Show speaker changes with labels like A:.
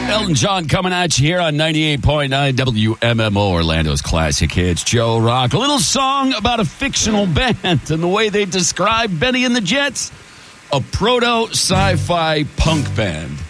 A: Elton John coming at you here on 98.9 WMMO, Orlando's classic hits. Joe Rock. A little song about a fictional band and the way they describe Benny and the Jets. A proto-sci-fi punk band.